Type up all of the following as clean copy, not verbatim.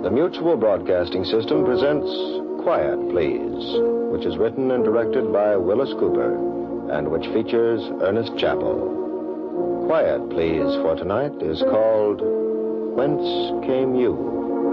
The Mutual Broadcasting System presents Quiet Please, which is written and directed by Willis Cooper, and which features Ernest Chappell. Quiet Please for tonight is called Whence Came You?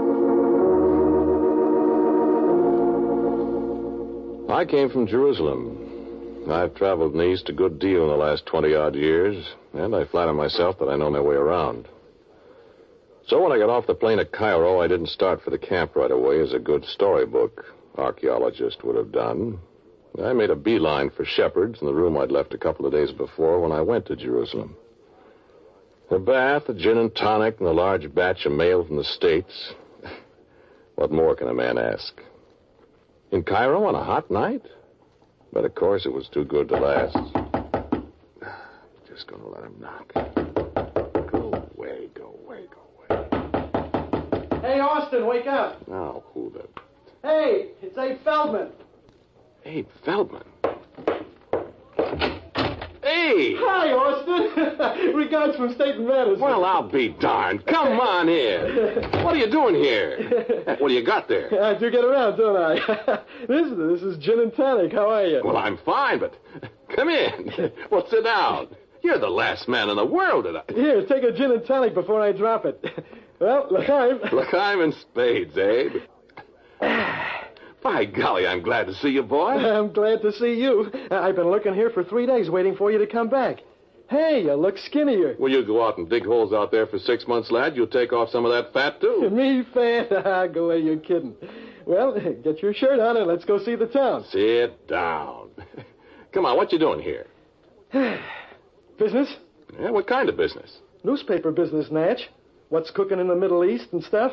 I came from Jerusalem. I've traveled in the East a good deal in the last 20-odd years, and I flatter myself that I know my way around. So when I got off the plane at Cairo, I didn't start for the camp right away as a good storybook archaeologist would have done. I made a beeline for Shepherd's in the room I'd left a couple of days before when I went to Jerusalem. A bath, a gin and tonic, and a large batch of mail from the States. What more can a man ask? In Cairo on a hot night? But, of course, it was too good to last. Just gonna let him knock. Go away, go away, go away. Hey, Austin, wake up. Now, who the... Hey, it's Abe Feldman. Abe Feldman? Hey! Hi, Austin. Regards from State and Madison. Well, I'll be darned. Come on in. What are you doing here? What do you got there? I do get around, don't I? This is gin and tonic. How are you? Well, I'm fine, but come in. Well, sit down. You're the last man in the world that I... Here, take a gin and tonic before I drop it. Well, l'chaim. L'chaim in spades, Abe. By golly, I'm glad to see you, boy. I'm glad to see you. I've been looking here for 3 days waiting for you to come back. Hey, you look skinnier. Will you go out and dig holes out there for 6 months, lad? You'll take off some of that fat, too. Me, fat? Go away, you're kidding. Well, get your shirt on and let's go see the town. Sit down. Come on, what you doing here? Business? Yeah, what kind of business? Newspaper business, Natch. What's cooking in the Middle East and stuff.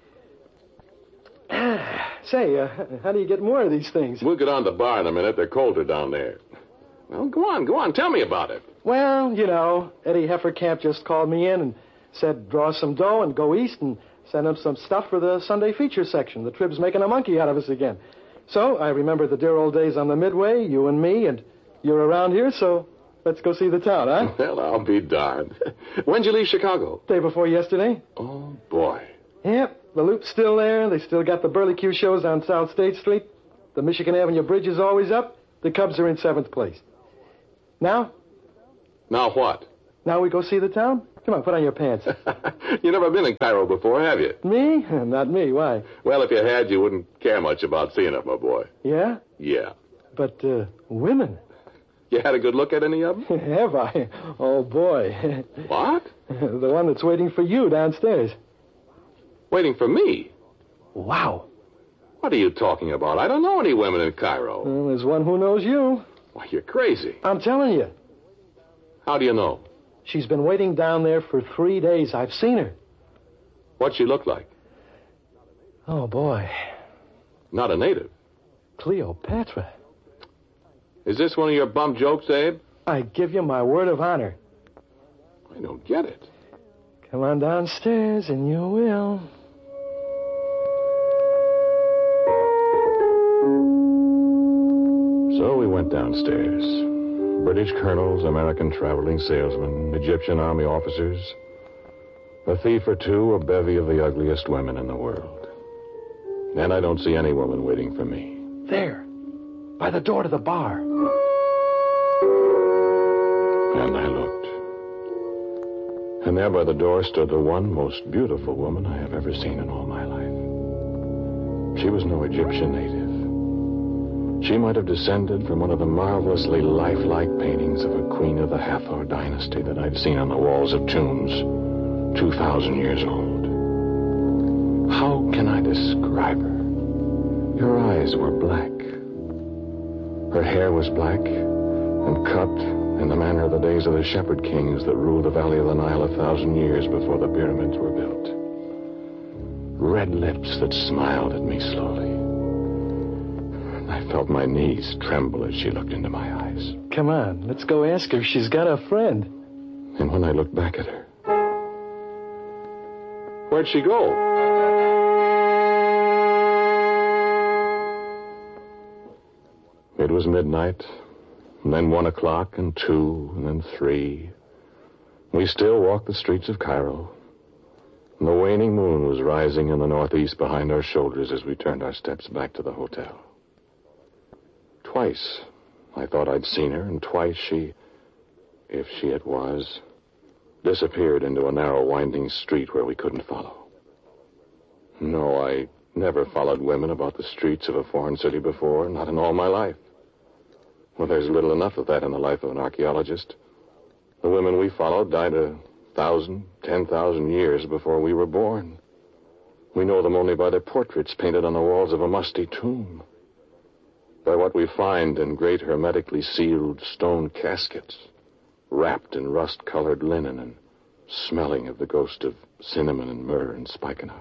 Say, how do you get more of these things? We'll get on the bar in a minute. They're colder down there. Well, go on. Tell me about it. Well, you know, Eddie Hefferkamp just called me in and said draw some dough and go east and send him some stuff for the Sunday feature section. The Trib's making a monkey out of us again. So I remember the dear old days on the Midway, you and me, and you're around here, so let's go see the town, huh? Well, I'll be darned. When'd you leave Chicago? Day before yesterday. Oh, boy. Yep. The Loop's still there. They still got the Burlicue shows on South State Street. The Michigan Avenue Bridge is always up. The Cubs are in 7th place. Now? Now what? Now we go see the town? Come on, put on your pants. You never been in Cairo before, have you? Me? Not me. Why? Well, if you had, you wouldn't care much about seeing it, my boy. Yeah? Yeah. But, women? You had a good look at any of them? Have I? Oh, boy. What? The one that's waiting for you downstairs. Waiting for me? Wow. What are you talking about? I don't know any women in Cairo. Well, there's one who knows you. Why, you're crazy. I'm telling you. How do you know? She's been waiting down there for 3 days. I've seen her. What'd she look like? Oh, boy. Not a native. Cleopatra. Is this one of your bum jokes, Abe? I give you my word of honor. I don't get it. Come on downstairs and you will. So we went downstairs. British colonels, American traveling salesmen, Egyptian army officers, a thief or two, a bevy of the ugliest women in the world. And I don't see any woman waiting for me. There, by the door to the bar. And I looked. And there by the door stood the one most beautiful woman I have ever seen in all my life. She was no Egyptian native. She might have descended from one of the marvelously lifelike paintings of a queen of the Hathor dynasty that I've seen on the walls of tombs 2,000 years old. How can I describe her? Her eyes were black. Her hair was black and cut in the manner of the days of the shepherd kings that ruled the valley of the Nile 1,000 years before the pyramids were built. Red lips that smiled at me slowly. I felt my knees tremble as she looked into my eyes. Come on, let's go ask her if she's got a friend. And when I looked back at her... Where'd she go? It was midnight, and then 1 o'clock, and 2, and then 3. We still walked the streets of Cairo. The waning moon was rising in the northeast behind our shoulders as we turned our steps back to the hotel. Twice I thought I'd seen her, and twice she, if she it was, disappeared into a narrow, winding street where we couldn't follow. No, I never followed women about the streets of a foreign city before, not in all my life. Well, there's little enough of that in the life of an archaeologist. The women we followed died 1,000, 10,000 years before we were born. We know them only by their portraits painted on the walls of a musty tomb, by what we find in great hermetically sealed stone caskets, wrapped in rust-colored linen and smelling of the ghost of cinnamon and myrrh and spikenard.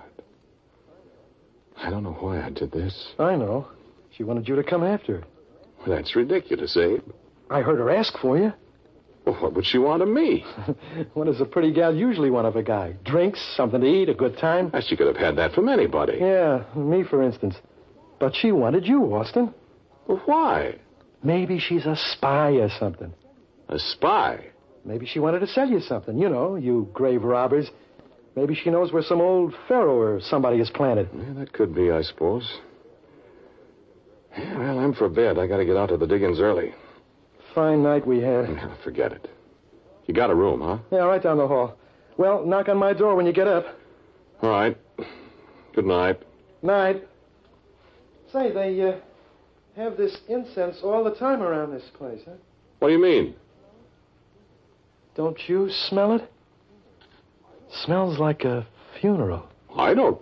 I don't know why I did this. I know. She wanted you to come after her. Well, that's ridiculous, Abe. I heard her ask for you. Well, what would she want of me? What does a pretty gal usually want of a guy? Drinks, something to eat, a good time? She could have had that from anybody. Yeah, me, for instance. But she wanted you, Austin. Well, why? Maybe she's a spy or something. A spy? Maybe she wanted to sell you something. You know, you grave robbers. Maybe she knows where some old pharaoh or somebody is planted. Yeah, that could be, I suppose. Yeah, well, I'm for bed. I got to get out to the diggings early. Fine night we had. Yeah, forget it. You got a room, huh? Yeah, right down the hall. Well, knock on my door when you get up. All right. Good night. Night. Say, they have this incense all the time around this place, huh? What do you mean? Don't you smell it? Smells like a funeral. I don't.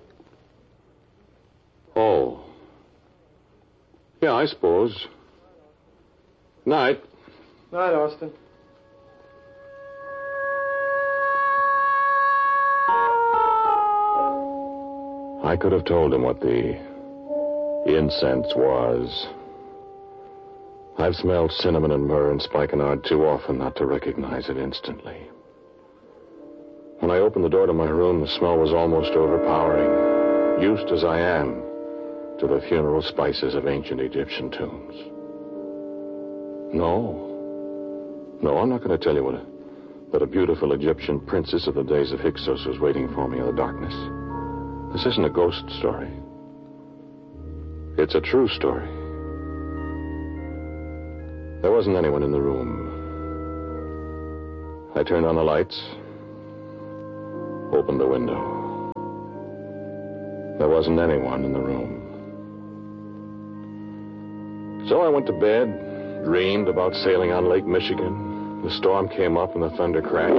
Oh. Yeah, I suppose. Night. Night, Austin. I could have told him what the incense was. I've smelled cinnamon and myrrh and spikenard too often not to recognize it instantly. When I opened the door to my room, the smell was almost overpowering, used as I am to the funeral spices of ancient Egyptian tombs. No, I'm not going to tell you that a beautiful Egyptian princess of the days of Hyksos was waiting for me in the darkness. This isn't a ghost story. It's a true story. There wasn't anyone in the room. I turned on the lights, opened the window. There wasn't anyone in the room. So I went to bed, dreamed about sailing on Lake Michigan. The storm came up and the thunder crashed.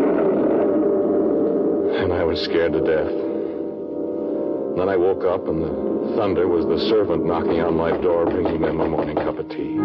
And I was scared to death. Then I woke up and the thunder was the servant knocking on my door, bringing me my morning cup of tea.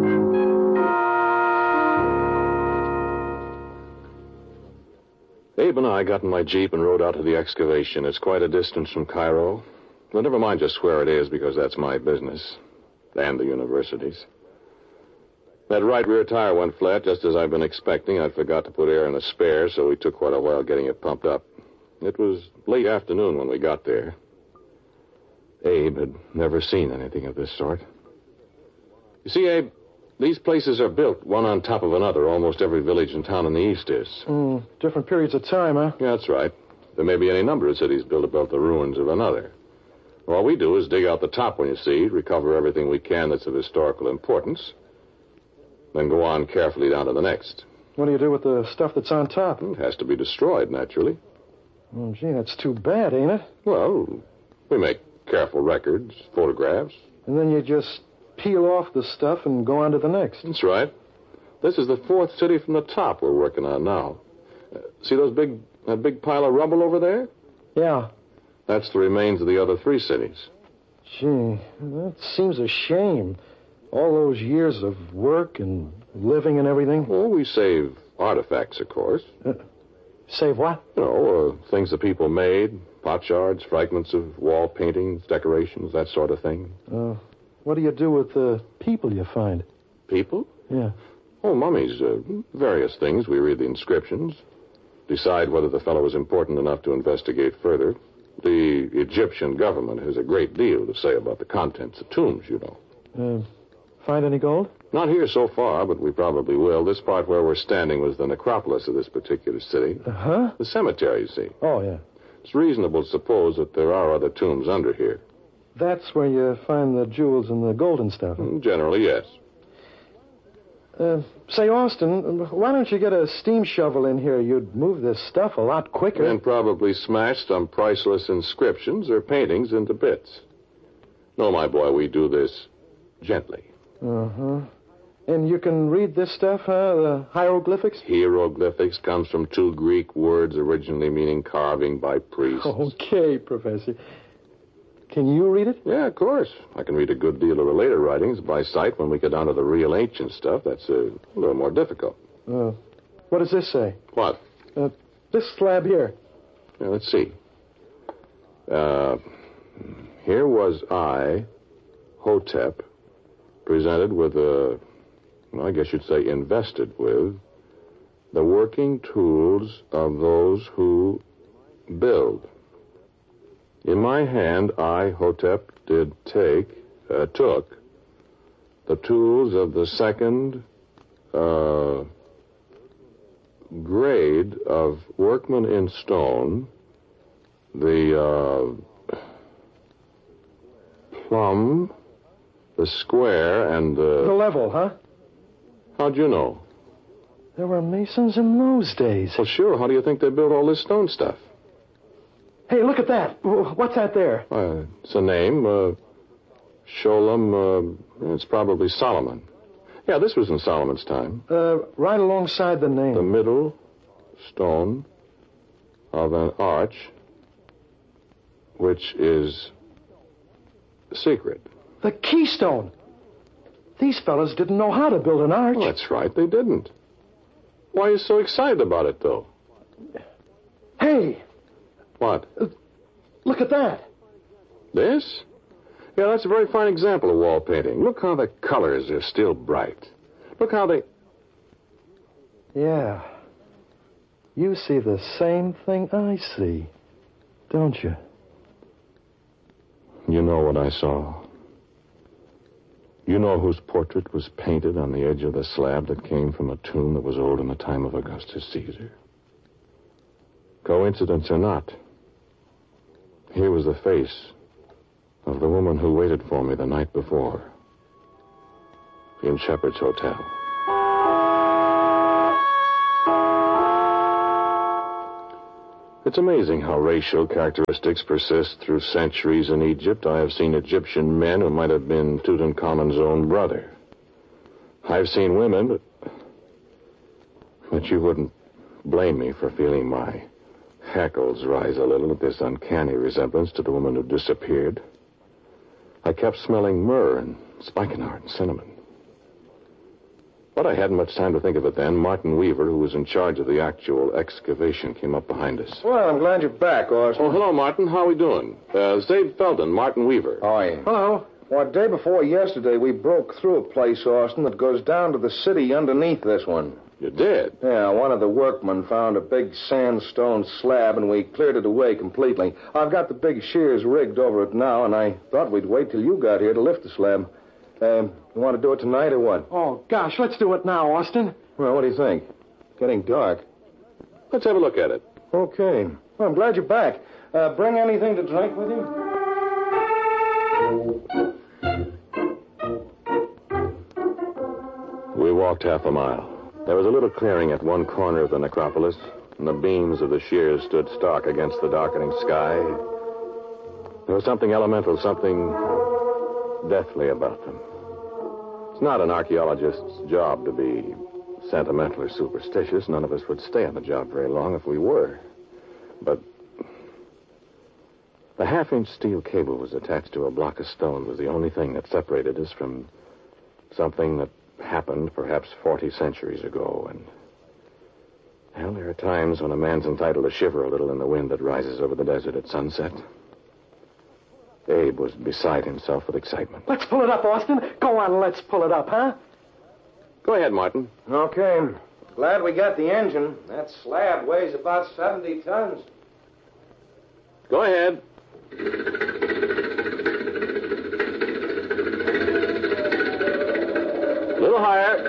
Abe and I got in my Jeep and rode out to the excavation. It's quite a distance from Cairo. Well, never mind just where it is, because that's my business. And the university's. That right rear tire went flat just as I'd been expecting. I forgot to put air in a spare, so we took quite a while getting it pumped up. It was late afternoon when we got there. Abe had never seen anything of this sort. You see, Abe, these places are built one on top of another. Almost every village and town in the east is. Different periods of time, huh? Yeah, that's right. There may be any number of cities built above the ruins of another. All we do is dig out the top one, you see, recover everything we can that's of historical importance, then go on carefully down to the next. What do you do with the stuff that's on top? It has to be destroyed, naturally. Oh, gee, that's too bad, ain't it? Well, we make careful records, photographs. And then you just peel off the stuff and go on to the next. That's right. This is the fourth city from the top we're working on now. See that big pile of rubble over there? Yeah. That's the remains of the other three cities. Gee, that seems a shame. All those years of work and living and everything. Well, we save artifacts, of course. Save what? You know, things the people made, potsherds, fragments of wall paintings, decorations, that sort of thing. What do you do with the people you find? People? Yeah. Oh, mummies, various things. We read the inscriptions, decide whether the fellow is important enough to investigate further. The Egyptian government has a great deal to say about the contents of tombs, you know. Find any gold? Not here so far, but we probably will. This part where we're standing was the necropolis of this particular city. Huh? The cemetery, you see. Oh, yeah. It's reasonable to suppose that there are other tombs under here. That's where you find the jewels and the gold and stuff. Generally, yes. Say, Austin, why don't you get a steam shovel in here? You'd move this stuff a lot quicker. And probably smash some priceless inscriptions or paintings into bits. No, my boy, we do this gently. Uh-huh. And you can read this stuff, huh? The hieroglyphics? Hieroglyphics comes from 2 Greek words originally meaning carving by priests. Okay, Professor. Can you read it? Yeah, of course. I can read a good deal of the later writings by sight. When we get down to the real ancient stuff, that's a little more difficult. What does this say? What? This slab here. Yeah, let's see. Here was I, Hotep, presented with I guess you'd say invested with, the working tools of those who build. In my hand, I, Hotep, took the tools of the second grade of workmen in stone, the plumb, the square, and The level, huh? How'd you know? There were masons in those days. Well, sure. How do you think they built all this stone stuff? Hey, look at that. What's that there? It's a name. Sholem. It's probably Solomon. Yeah, this was in Solomon's time. Right alongside the name. The middle stone of an arch, which is secret. The keystone. These fellas didn't know how to build an arch. Well, that's right, they didn't. Why are you so excited about it, though? Hey, What? look at that. This? Yeah, that's a very fine example of wall painting. Look how the colors are still bright. Look how they... Yeah. You see the same thing I see, don't you? You know what I saw. You know whose portrait was painted on the edge of the slab that came from a tomb that was old in the time of Augustus Caesar? Coincidence or not, here was the face of the woman who waited for me the night before in Shepherd's Hotel. It's amazing how racial characteristics persist through centuries in Egypt. I have seen Egyptian men who might have been Tutankhamun's own brother. I've seen women, but you wouldn't blame me for feeling my hackles rise a little at this uncanny resemblance to the woman who disappeared. I kept smelling myrrh and spikenard and cinnamon. But I hadn't much time to think of it then. Martin Weaver, who was in charge of the actual excavation, came up behind us. Well, I'm glad you're back, Austin. Oh, hello, Martin. How are we doing? Dave Felden, Martin Weaver. Oh, yeah. Hello. Well, day before yesterday, we broke through a place, Austin, that goes down to the city underneath this one. You did? Yeah, one of the workmen found a big sandstone slab, and we cleared it away completely. I've got the big shears rigged over it now, and I thought we'd wait till you got here to lift the slab. You want to do it tonight or what? Oh, gosh, let's do it now, Austin. Well, what do you think? Getting dark. Let's have a look at it. Okay. Well, I'm glad you're back. Bring anything to drink with you? We walked half a mile. There was a little clearing at one corner of the necropolis, and the beams of the shears stood stark against the darkening sky. There was something elemental, something deathly about them. It's not an archaeologist's job to be sentimental or superstitious. None of us would stay on the job very long if we were. But the half-inch steel cable was attached to a block of stone was the only thing that separated us from something that happened perhaps 40 centuries ago. And, well, there are times when a man's entitled to shiver a little in the wind that rises over the desert at sunset. Abe was beside himself with excitement. Let's pull it up, Austin. Go on, let's pull it up, huh? Go ahead, Martin. Okay. Glad we got the engine. That slab weighs about 70 tons. Go ahead. A little higher.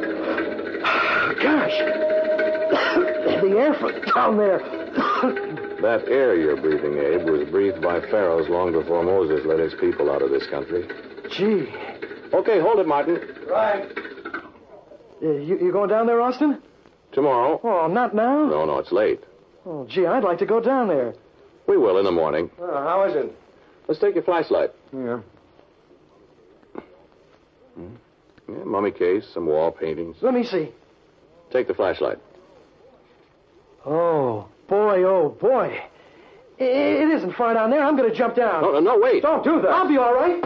Gosh. The air from down there. That air you're breathing, Abe, was breathed by pharaohs long before Moses led his people out of this country. Gee. Okay, hold it, Martin. Right. You going down there, Austin? Tomorrow. Oh, not now? No, it's late. Oh, gee, I'd like to go down there. We will in the morning. How is it? Let's take your flashlight. Yeah. Yeah, mummy case, some wall paintings. Let me see. Take the flashlight. Oh, boy. It isn't far down there. I'm going to jump down. No, wait. Don't do that. I'll be all right.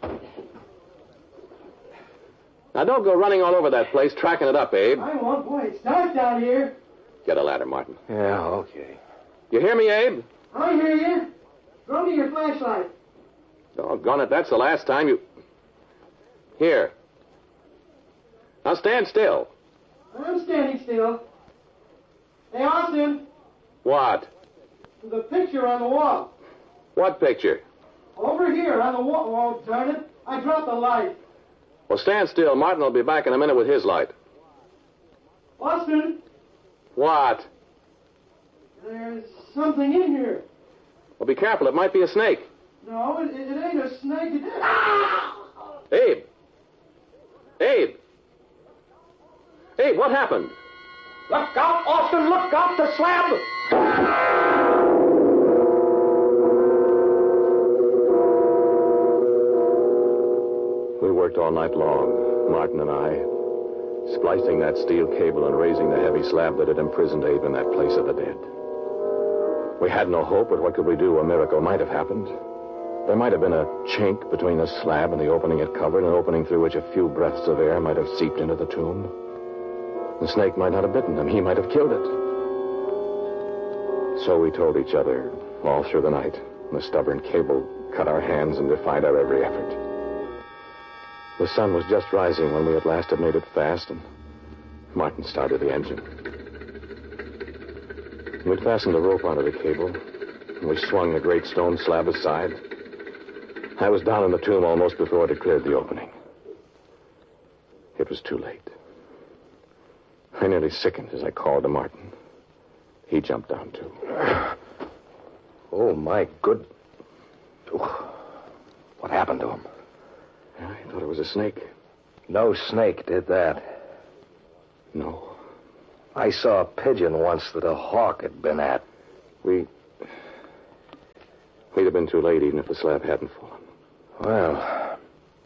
Now, don't go running all over that place, tracking it up, Abe. I won't. Boy, it's dark down here. Get a ladder, Martin. Yeah, okay. You hear me, Abe? I hear you. Throw me your flashlight. Doggone it, that's the last time you... Here. Now stand still. I'm standing still. Hey, Austin, What? the picture on the wall. What picture? Over here on the wall. Oh, darn it. I dropped the light. Well, stand still. Martin will be back in a minute with his light. Austin, What? there's something in here. Well, be careful. It might be a snake. No, it ain't a snake. It is. Abe! Abe! Abe, what happened? Look out, Austin. Look out, the slab. We worked all night long, Martin and I, splicing that steel cable and raising the heavy slab that had imprisoned Abe in that place of the dead. We had no hope, but what could we do? A miracle might have happened. There might have been a chink between the slab and the opening it covered, an opening through which a few breaths of air might have seeped into the tomb. The snake might not have bitten him. He might have killed it. So we told each other all through the night. The stubborn cable cut our hands and defied our every effort. The sun was just rising when we at last had made it fast, and Martin started the engine. We'd fastened the rope onto the cable, and we swung the great stone slab aside. I was down in the tomb almost before it had cleared the opening. It was too late. I nearly sickened as I called to Martin. He jumped down, too. Oh, my good... What happened to him? I thought it was a snake. No snake did that. No. I saw a pigeon once that a hawk had been at. We'd have been too late even if the slab hadn't fallen. Well...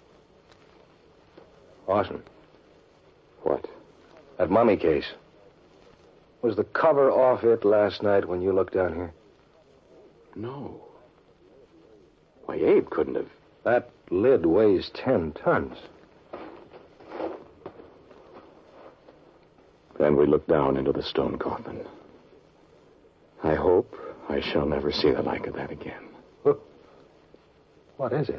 Austin. What? That mummy case. Was the cover off it last night when you looked down here? No. Why, Abe couldn't have. That lid weighs 10 tons. Then we looked down into the stone coffin. I hope I shall never see the like of that again. What is it?